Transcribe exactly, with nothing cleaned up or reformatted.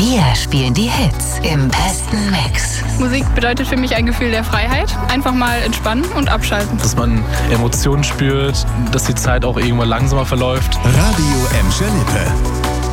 Wir spielen die Hits im besten Mix. Musik bedeutet für mich ein Gefühl der Freiheit. Einfach mal entspannen und abschalten. Dass man Emotionen spürt, dass die Zeit auch irgendwann langsamer verläuft. Radio Emscher Lippe.